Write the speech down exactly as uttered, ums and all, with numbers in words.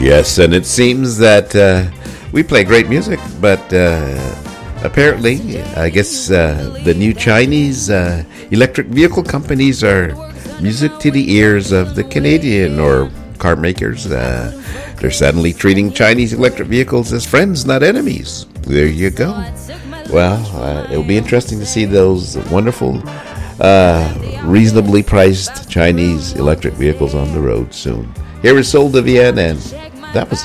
Yes, and it seems that uh, we play great music, but uh, apparently, I guess uh, the new Chinese uh, electric vehicle companies are music to the ears of the Canadian or car makers. Uh, they're suddenly treating Chinese electric vehicles as friends, not enemies. There you go. Well, uh, it'll be interesting to see those wonderful, uh, reasonably priced Chinese electric vehicles on the road soon. Here is Sol de Vienne, and that was